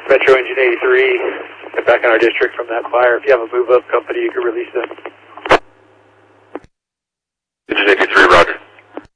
Metro Engine 83, get back in our district from that fire. If you have a move-up company, you can release them. Engine 83, roger.